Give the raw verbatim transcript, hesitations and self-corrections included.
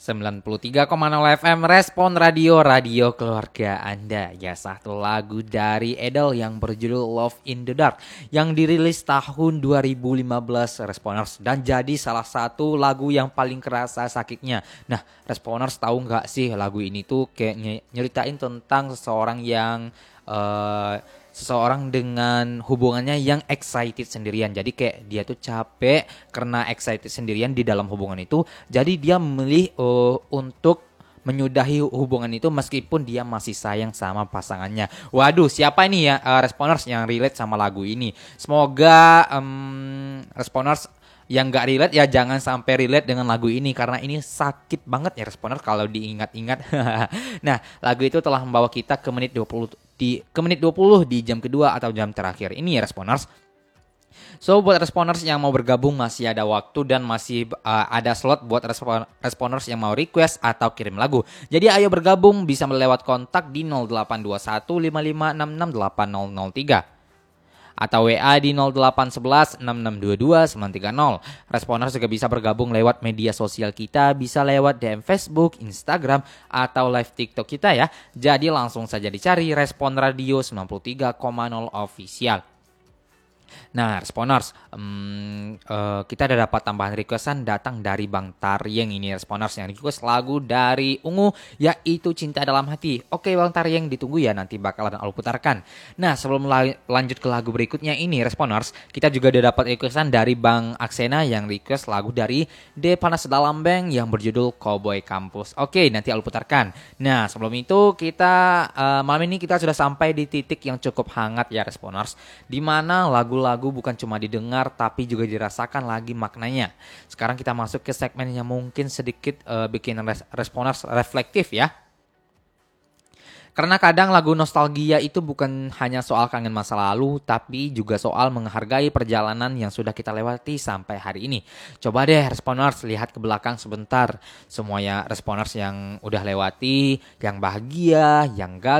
sembilan puluh tiga koma nol F M Respon Radio, radio keluarga Anda. Ya, satu lagu dari Edel yang berjudul Love in the Dark yang dirilis tahun dua ribu lima belas Responers, dan jadi salah satu lagu yang paling kerasa sakitnya. Nah, Responers tahu nggak sih lagu ini tuh kayak nyeritain tentang seseorang yang uh, seseorang dengan hubungannya yang excited sendirian. Jadi kayak dia tuh capek karena excited sendirian di dalam hubungan itu. Jadi dia memilih uh, untuk menyudahi hubungan itu meskipun dia masih sayang sama pasangannya. Waduh, siapa ini ya uh, Responers yang relate sama lagu ini? Semoga um, Responers yang gak relate ya jangan sampai relate dengan lagu ini, karena ini sakit banget ya Responer kalau diingat-ingat. Nah, lagu itu telah membawa kita ke menit dua puluh di ke menit dua puluh di jam kedua atau jam terakhir ini ya Responers. So buat Responers yang mau bergabung masih ada waktu dan masih uh, ada slot buat Responers yang mau request atau kirim lagu. Jadi ayo bergabung, bisa melewat kontak di nol delapan dua satu lima lima enam enam delapan nol nol tiga. Atau W A di nol delapan satu satu enam enam dua dua sembilan tiga nol. Responers juga bisa bergabung lewat media sosial kita, bisa lewat D M Facebook, Instagram, atau live TikTok kita ya. Jadi langsung saja dicari Respon Radio sembilan puluh tiga koma nol Official. Nah, Responers, um, uh, kita ada dapat tambahan requestan datang dari Bang Taryeng ini Responers, yang request lagu dari Ungu yaitu Cinta Dalam Hati. Oke Bang Taryeng, ditunggu ya, nanti bakalan aku putarkan. Nah, sebelum la- lanjut ke lagu berikutnya ini Responers, kita juga ada dapat requestan dari Bang Aksena yang request lagu dari De Panas Dalam Beng yang berjudul Cowboy Kampus. Oke, nanti aku putarkan. Nah, sebelum itu kita uh, malam ini kita sudah sampai di titik yang cukup hangat ya Responers, di mana lagu lagu bukan cuma didengar tapi juga dirasakan lagi maknanya. Sekarang kita masuk ke segmen yang mungkin sedikit uh, bikin res- Responers reflektif ya. Karena kadang lagu nostalgia itu bukan hanya soal kangen masa lalu, tapi juga soal menghargai perjalanan yang sudah kita lewati sampai hari ini. Coba deh Responers lihat ke belakang sebentar. Semuanya Responers yang udah lewati, yang bahagia, yang gagal,